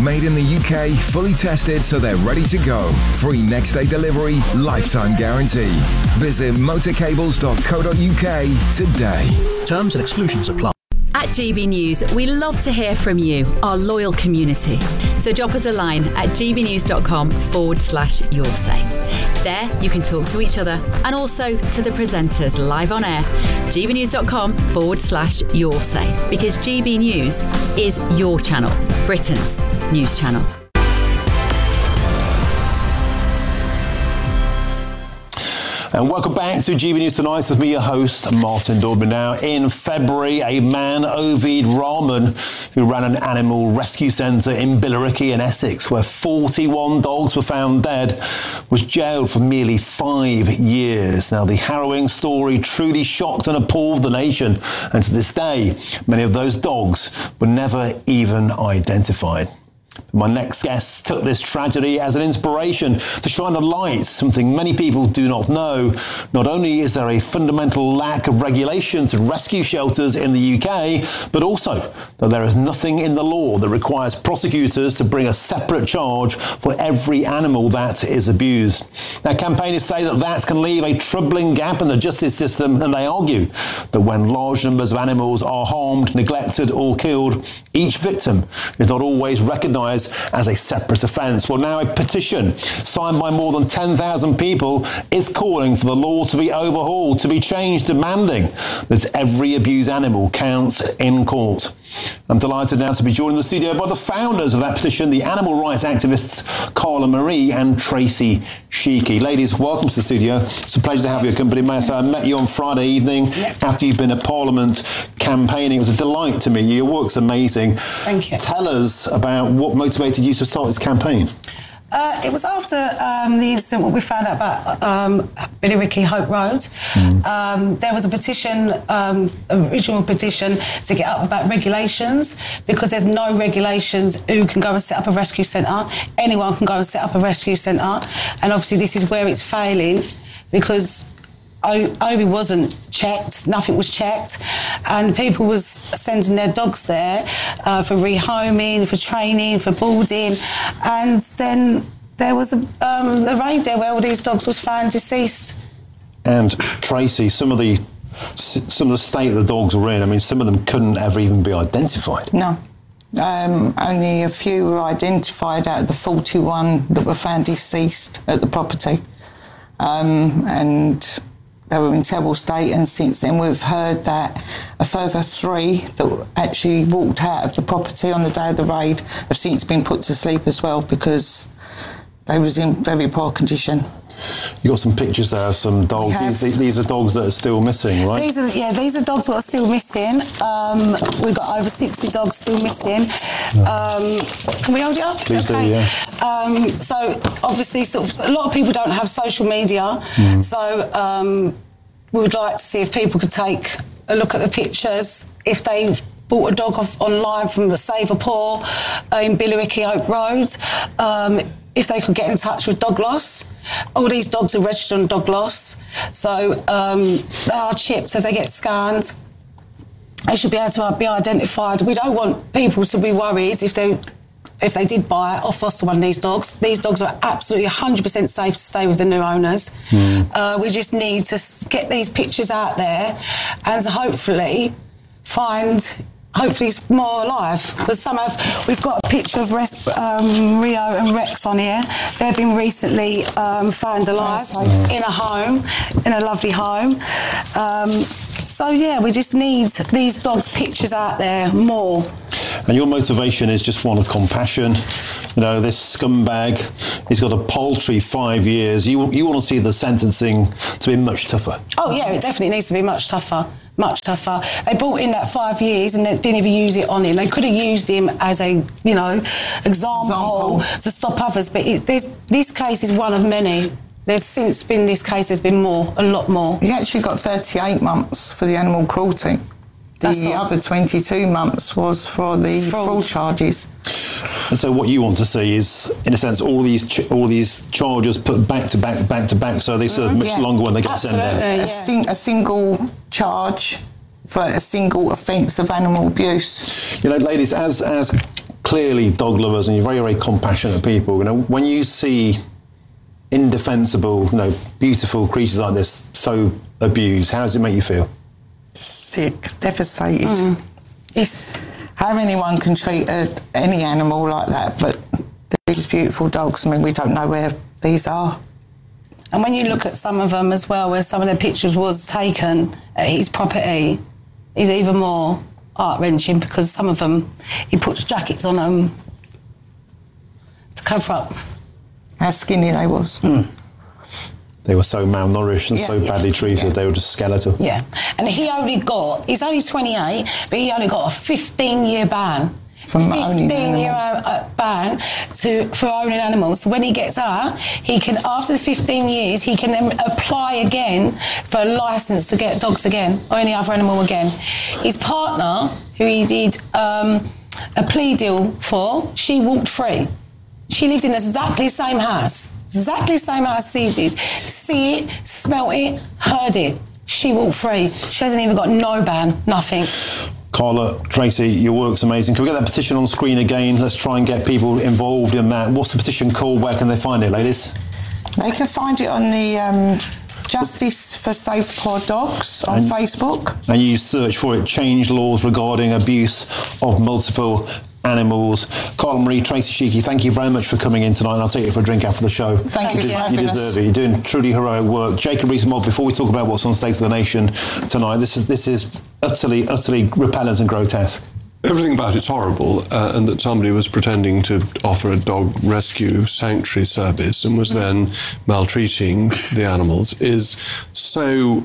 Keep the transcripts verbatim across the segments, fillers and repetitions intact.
Made in the U K, fully tested so they're ready to go. Free next day delivery, lifetime guarantee. Visit motorcables dot co dot uk today. Terms and exclusions apply. At G B News, we love to hear from you, our loyal community. So drop us a line at gbnews.com forward slash your say. There, you can talk to each other and also to the presenters live on air. gbnews.com forward slash your say. Because G B News is your channel, Britain's news channel. And welcome back to G B News Tonight with me, your host, Martin Dorman. Now, in February, a man, Ovid Rahman, who ran an animal rescue centre in Billericay in Essex, where forty-one dogs were found dead, was jailed for nearly five years. Now, the harrowing story truly shocked and appalled the nation. And to this day, many of those dogs were never even identified. My next guest took this tragedy as an inspiration to shine a light, something many people do not know. Not only is there a fundamental lack of regulation to rescue shelters in the U K, but also that there is nothing in the law that requires prosecutors to bring a separate charge for every animal that is abused. Now, campaigners say that that can leave a troubling gap in the justice system, and they argue that when large numbers of animals are harmed, neglected or killed, each victim is not always recognised as a separate offence. Well, now a petition signed by more than ten thousand people is calling for the law to be overhauled, to be changed, demanding that every abused animal counts in court. I'm delighted now to be joined in the studio by the founders of that petition, the animal rights activists Carla Marie and Tracy Sheeky. Ladies, welcome to the studio. It's a pleasure to have your company. May I say, I met you on Friday evening yep. after you've been at Parliament campaigning. It was a delight to meet you. Your work's amazing. Thank you. Tell us about what motivated you to start this campaign. Uh, it was after um, the incident, what we found out about um, Billericay Hope Road. Mm. Um, there was a petition, um, original petition, to get up about regulations, because there's no regulations who can go and set up a rescue centre. Anyone can go and set up a rescue centre. And obviously this is where it's failing, because O- Obi wasn't checked, nothing was checked, and people was sending their dogs there uh, for rehoming, for training, for boarding, and then there was a, um, a raid there where all these dogs was found deceased. And Tracy, some of the some of the state the dogs were in, I mean, some of them couldn't ever even be identified. No. Um, only a few were identified out of the forty-one that were found deceased at the property. Um, and they were in terrible state, and since then we've heard that a further three that actually walked out of the property on the day of the raid have since been put to sleep as well, because they was in very poor condition. You got some pictures there of some dogs. These, these are dogs that are still missing, right? These are, yeah, these are dogs that are still missing. Um, we've got over sixty dogs still missing. Um, can we hold it up? Please okay. do, yeah. Um, so obviously, sort of, a lot of people don't have social media, mm. so um, we would like to see if people could take a look at the pictures. If they bought a dog off online from Save a Paw uh, in Billericay Hope Road, um, if they could get in touch with Dog Loss. All these dogs are registered on Dog Loss, so um, they are chipped, so if they get scanned, they should be able to be identified. We don't want people to be worried if they if they did buy or foster one of these dogs. These dogs are absolutely one hundred percent safe to stay with the new owners. Mm. Uh, we just need to get these pictures out there and hopefully find... Hopefully it's more alive, because some have. We've got a picture of Res, um, Rio and Rex on here. They've been recently um, found alive in a home, in a lovely home. Um, so yeah, we just need these dogs' pictures out there more. And your motivation is just one of compassion. You know, this scumbag, he's got a paltry five years. You you want to see the sentencing to be much tougher? Oh yeah, it definitely needs to be much tougher. Much tougher. They brought in that five years and they didn't even use it on him. They could have used him as a, you know, example, example. to stop others. But it, this case is one of many. There's since been this case. There's been more, a lot more. He actually got thirty-eight months for the animal cruelty. The That's other right. twenty-two months was for the fraud, fraud charges. And so what you want to see is, in a sense, all these ch- all these charges put back to back, back to back, so they serve much yeah. longer when they get Absolutely, sent out. Yeah. A, sing- a single charge for a single offence of animal abuse. You know, ladies, as as clearly dog lovers and you're very, very compassionate people. You know, when you see indefensible, you know, beautiful creatures like this so abused, how does it make you feel? Sick, devastated. Mm. It's how anyone can treat a, any animal like that, but these beautiful dogs, I mean, we don't know where these are. And when you look at some of them as well, where some of the pictures was taken at his property, is even more heart-wrenching because some of them, he puts jackets on them to cover up. How skinny they was. Mm. They were so malnourished and Yeah. so badly treated, Yeah. they were just skeletal. Yeah, and he only got, he's only twenty-eight, but he only got a fifteen-year ban. From owning fifteen-year animals. uh, ban to, for owning animals. So when he gets out, he can, after the fifteen years, he can then apply again for a licence to get dogs again, or any other animal again. His partner, who he did um, a plea deal for, she walked free. She lived in exactly the same house, exactly the same house he did. See it, smelt it, heard it. She walked free. She hasn't even got no ban, nothing. Carla, Tracy, your work's amazing. Can we get that petition on screen again? Let's try and get people involved in that. What's the petition called? Where can they find it, ladies? They can find it on the um, Justice for Safe Poor Dogs on And- Facebook. And you search for it, change laws regarding abuse of multiple animals. Carla Marie, Tracy Sheeky, thank you very much for coming in tonight, and I'll take you for a drink after the show. Thank you You, for des- having you us. deserve it. You're doing truly heroic work. Jacob Rees-Mogg, before we talk about what's on State of the Nation tonight, this is this is utterly, utterly repellent and grotesque. Everything about it's horrible, uh, and that somebody was pretending to offer a dog rescue sanctuary service and was then maltreating the animals is so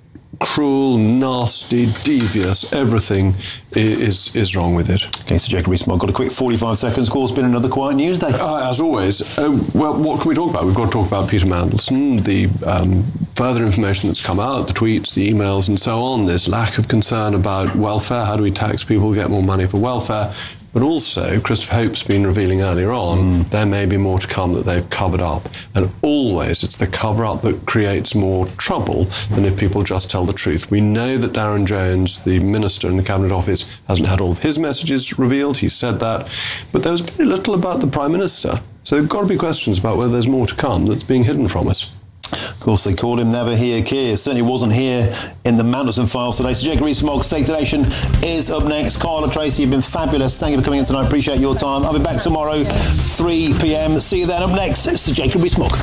cruel, nasty, devious. Everything i- is is wrong with it. Okay, so Jacob Rees-Mogg, got a quick forty-five seconds. Of course, been another quiet news day. Uh, as always, uh, well, what can we talk about? We've got to talk about Peter Mandelson, the um, further information that's come out, the tweets, the emails, and so on. This lack of concern about welfare. How do we tax people, get more money for welfare? But also, Christopher Hope's been revealing earlier on, there may be more to come that they've covered up. And always, it's the cover-up that creates more trouble than if people just tell the truth. We know that Darren Jones, the minister in the Cabinet Office, hasn't had all of his messages revealed. He said that. But there was very little about the Prime Minister. So there have got to be questions about whether there's more to come that's being hidden from us. Of course, they called him Never Hear Keir. Certainly wasn't here in the Mandelson files today. So Jacob Rees-Mogg, State of the Nation is up next. Carla, Tracy, you've been fabulous. Thank you for coming in tonight. Appreciate your time. I'll be back tomorrow, three p.m. See you then. Up next, it's Jacob Rees-Mogg.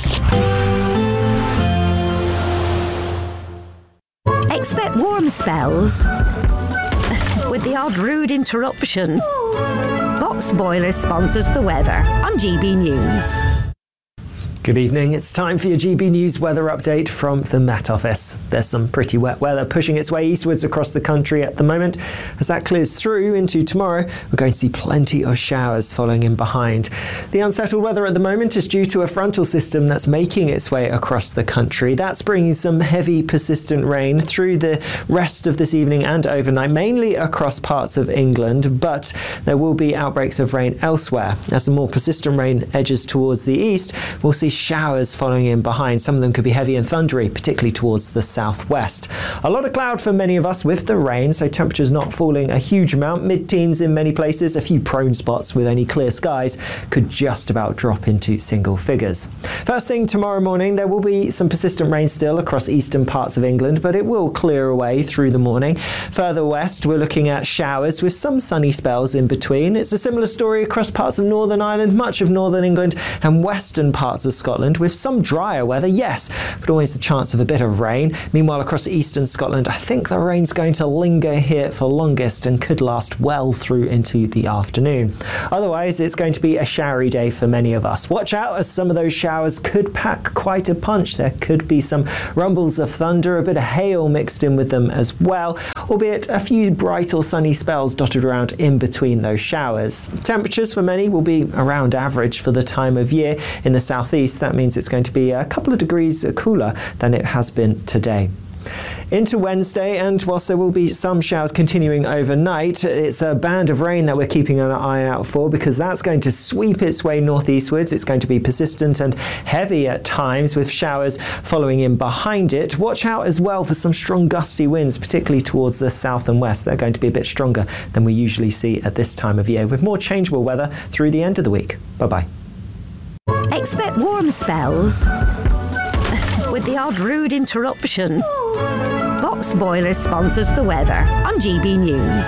Expect warm spells with the odd rude interruption. Box Boilers sponsors the weather on G B News. Good evening. It's time for your G B News weather update from the Met Office. There's some pretty wet weather pushing its way eastwards across the country at the moment. As that clears through into tomorrow, we're going to see plenty of showers following in behind. The unsettled weather at the moment is due to a frontal system that's making its way across the country. That's bringing some heavy, persistent rain through the rest of this evening and overnight, mainly across parts of England, but there will be outbreaks of rain elsewhere. As the more persistent rain edges towards the east, we'll see showers following in behind. Some of them could be heavy and thundery, particularly towards the southwest. A lot of cloud for many of us with the rain, so temperatures not falling a huge amount, mid-teens in many places. A few prone spots with only clear skies could just about drop into single figures. First thing tomorrow morning, there will be some persistent rain still across eastern parts of England, but it will clear away through the morning. Further west, we're looking at showers with some sunny spells in between. It's a similar story across parts of Northern Ireland, much of Northern England, and western parts of Scotland, with some drier weather, yes, but always the chance of a bit of rain. Meanwhile, across eastern Scotland, I think the rain's going to linger here for longest and could last well through into the afternoon. Otherwise, it's going to be a showery day for many of us. Watch out, as some of those showers could pack quite a punch. There could be some rumbles of thunder, a bit of hail mixed in with them as well, albeit a few bright or sunny spells dotted around in between those showers. Temperatures for many will be around average for the time of year. In the southeast, that means it's going to be a couple of degrees cooler than it has been today. into Wednesday, and whilst there will be some showers continuing overnight, it's a band of rain that we're keeping an eye out for, because that's going to sweep its way northeastwards. It's going to be persistent and heavy at times, with showers following in behind it. Watch out as well for some strong gusty winds, particularly towards the south and west. They're going to be a bit stronger than we usually see at this time of year, with more changeable weather through the end of the week. Bye-bye. Expect warm spells with the odd rude interruption. Box Boilers sponsors the weather on G B News.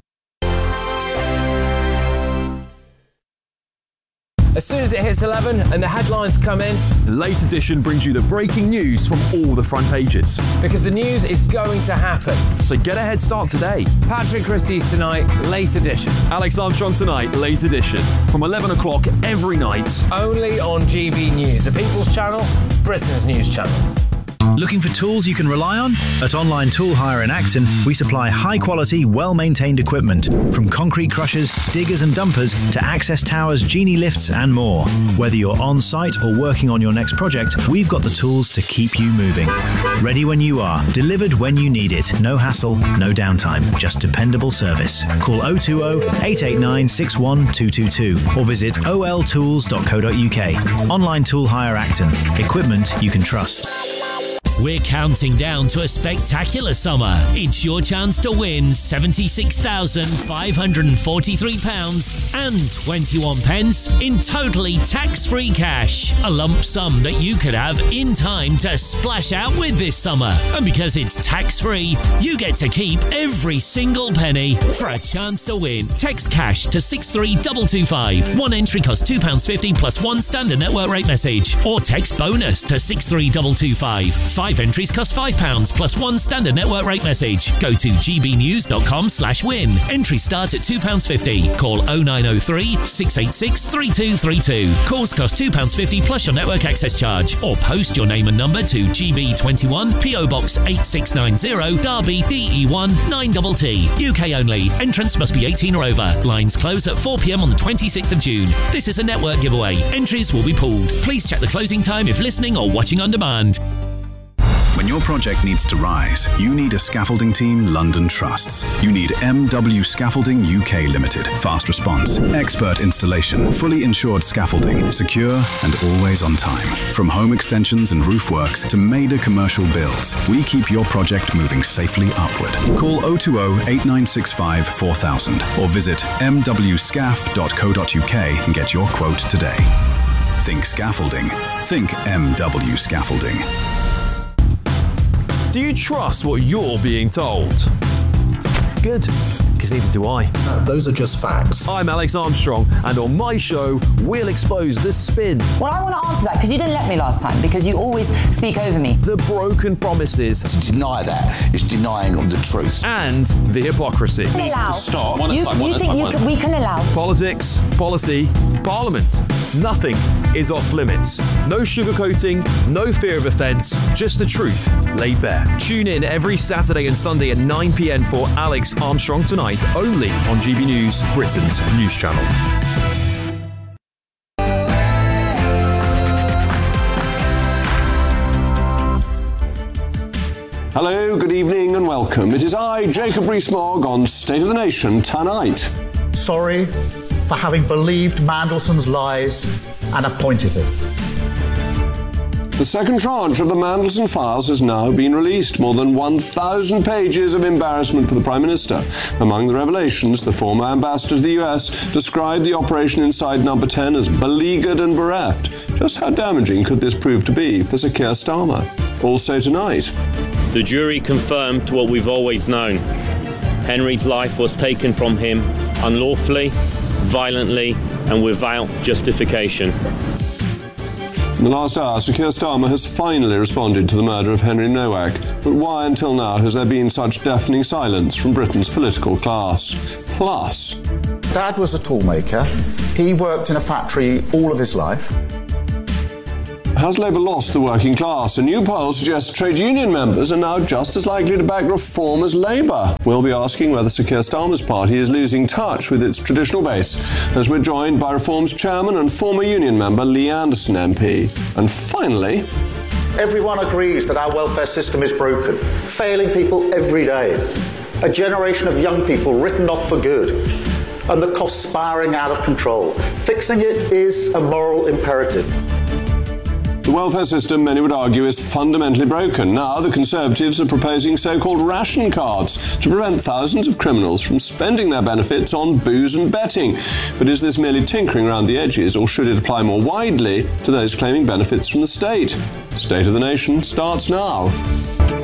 As soon as it hits eleven and the headlines come in, the Late Edition brings you the breaking news from all the front pages. Because the news is going to happen. So get a head start today. Patrick Christie's Tonight, Late Edition. Alex Armstrong Tonight, Late Edition. From eleven o'clock every night. Only on G B News, the People's Channel, Britain's news channel. Looking for tools you can rely on? At Online Tool Hire in Acton, we supply high-quality, well-maintained equipment, from concrete crushers, diggers and dumpers, to access towers, genie lifts and more. Whether you're on-site or working on your next project, we've got the tools to keep you moving. Ready when you are, delivered when you need it. No hassle, no downtime, just dependable service. Call oh two oh, eight eight nine, six one two two two or visit o l tools dot co dot u k. Online Tool Hire Acton. Equipment you can trust. We're counting down to a spectacular summer. It's your chance to win seventy-six thousand five hundred forty-three pounds and twenty-one pence in totally tax-free cash. A lump sum that you could have in time to splash out with this summer. And because it's tax-free, you get to keep every single penny. For a chance to win, text cash to six three two two five. One entry costs two pounds fifty plus one standard network rate message. Or text bonus to six three two two five. Five entries cost five pounds plus one standard network rate message. Go to g b news dot com slash win. Entry start at two pounds fifty. Call oh nine oh three, six eight six, three two three two. Calls cost two pounds fifty plus your network access charge. Or post your name and number to G B twenty-one, P O Box eight six nine zero, Derby, D E one nine T T. U K only. Entrance must be eighteen or over. Lines close at four p m on the twenty-sixth of June. This is a network giveaway. Entries will be pooled. Please check the closing time if listening or watching on demand. When your project needs to rise, you need a scaffolding team London trusts. You need M W Scaffolding U K Limited. Fast response, expert installation, fully insured scaffolding, secure and always on time. From home extensions and roof works to major commercial builds, we keep your project moving safely upward. Call oh two oh, eight nine six five, four thousand or visit m w scaff dot co dot u k and get your quote today. Think scaffolding. Think M W Scaffolding. Do you trust what you're being told? Good, because neither do I. No, those are just facts. I'm Alex Armstrong, and on my show, we'll expose the spin. Well, I want to answer that, because you didn't let me last time, because you always speak over me. The broken promises. To deny that is denying the truth. And the hypocrisy. It needs to stop. One you, at a time, you think you can, we can allow? Politics, policy, parliament. Nothing is off limits. No sugarcoating, no fear of offence, just the truth laid bare. Tune in every Saturday and Sunday at nine p m for Alex Armstrong Tonight, only on G B News, Britain's news channel. Hello, good evening and welcome. It is I, Jacob Rees-Mogg, on State of the Nation tonight. Sorry for having believed Mandelson's lies and appointed him. The second tranche of the Mandelson files has now been released. More than one thousand pages of embarrassment for the Prime Minister. Among the revelations, the former ambassador to the U S described the operation inside Number ten as beleaguered and bereft. Just how damaging could this prove to be for Sir Keir Starmer? Also tonight. The jury confirmed what we've always known. Henry's life was taken from him unlawfully, violently, and without justification. In the last hour, Sir Keir Starmer has finally responded to the murder of Henry Nowak. But why until now has there been such deafening silence from Britain's political class? Plus, Dad was a toolmaker. He worked in a factory all of his life. Has Labour lost the working class? A new poll suggests trade union members are now just as likely to back reform as Labour. We'll be asking whether Sir Keir Starmer's party is losing touch with its traditional base, as we're joined by Reform's chairman and former union member Lee Anderson M P. And finally, Everyone agrees that our welfare system is broken, failing people every day. A generation of young people written off for good, and the costs spiralling out of control. Fixing it is a moral imperative. The welfare system, many would argue, is fundamentally broken. Now the Conservatives are proposing so-called ration cards to prevent thousands of criminals from spending their benefits on booze and betting. But is this merely tinkering around the edges, or should it apply more widely to those claiming benefits from the state? State of the Nation starts now.